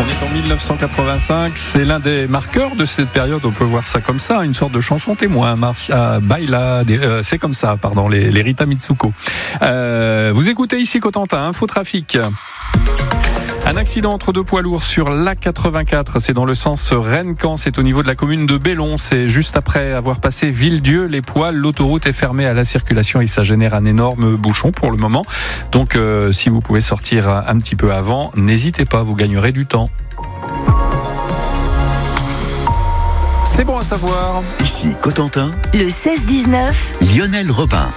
On est en 1985, c'est l'un des marqueurs de cette période, on peut voir ça comme ça, une sorte de chanson témoin, Marcia Baila, c'est comme ça, pardon, les Rita Mitsuko. Vous écoutez ici Cotentin, Infotrafic. Un accident entre deux poids lourds sur l'A84, c'est dans le sens Rennes-Caen, c'est au niveau de la commune de Bellon, c'est juste après avoir passé Villedieu, les Poils, l'autoroute est fermée à la circulation et ça génère un énorme bouchon pour le moment. Donc si vous pouvez sortir un petit peu avant, n'hésitez pas, vous gagnerez du temps. C'est bon à savoir. Ici Cotentin, le 16-19, Lionel Robin.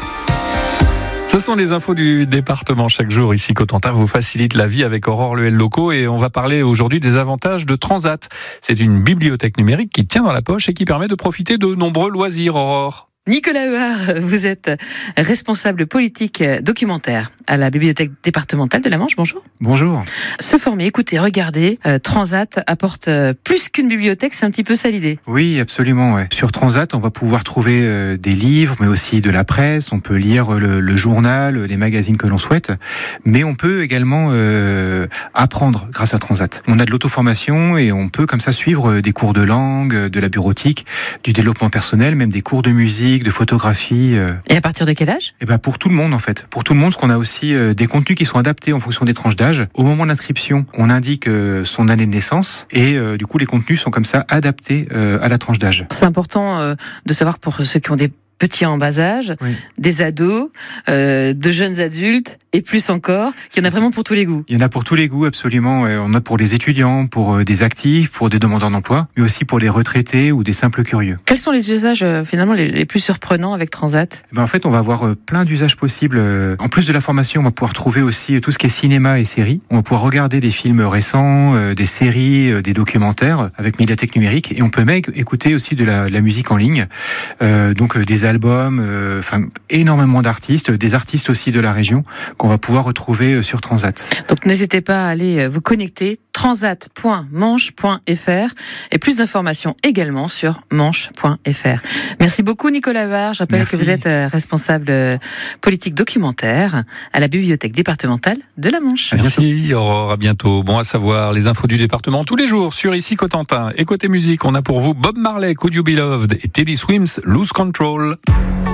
Ce sont les infos du département chaque jour. Ici, Cotentin vous facilite la vie avec Aurore Lehel Locaux et on va parler aujourd'hui des avantages de Transat. C'est une bibliothèque numérique qui tient dans la poche et qui permet de profiter de nombreux loisirs, Aurore. Nicolas Huard, vous êtes responsable politique documentaire à la bibliothèque départementale de la Manche. Bonjour. Bonjour. Se former, écoutez, regardez, Transat apporte plus qu'une bibliothèque, c'est un petit peu ça l'idée. Oui, absolument. Ouais. Sur Transat, on va pouvoir trouver des livres, mais aussi de la presse. On peut lire le journal, les magazines que l'on souhaite, mais on peut également apprendre grâce à Transat. On a de l'auto-formation et on peut comme ça suivre des cours de langue, de la bureautique, du développement personnel, même des cours de musique, de photographie. Et à partir de quel âge ? Et ben pour tout le monde en fait. Pour tout le monde, parce qu'on a aussi des contenus qui sont adaptés en fonction des tranches d'âge. Au moment de l'inscription, on indique son année de naissance et du coup les contenus sont comme ça adaptés à la tranche d'âge. C'est important de savoir pour ceux qui ont des petits en bas âge, oui, des ados, de jeunes adultes et plus encore. Il y en a vraiment pour tous les goûts. Il y en a pour tous les goûts, absolument. On a pour les étudiants, pour des actifs, pour des demandeurs d'emploi, mais aussi pour les retraités ou des simples curieux. Quels sont les usages finalement les plus surprenants avec Transat ? En fait, on va avoir plein d'usages possibles. En plus de la formation, on va pouvoir trouver aussi tout ce qui est cinéma et séries. On va pouvoir regarder des films récents, des séries, des documentaires avec médiathèque numérique, et on peut même écouter aussi de la musique en ligne. Donc des albums, énormément d'artistes, des artistes aussi de la région qu'on va pouvoir retrouver sur Transat. Donc n'hésitez pas à aller vous connecter, transat.manche.fr, et plus d'informations également sur manche.fr. Merci beaucoup Nicolas Huard. J'appelle que vous êtes responsable politique documentaire à la bibliothèque départementale de la Manche. Merci Aurore, à bientôt. Bon à savoir, les infos du département tous les jours sur Ici Cotentin. Et côté musique, on a pour vous Bob Marley, Could You Be Loved, et Teddy Swims, Lose Control.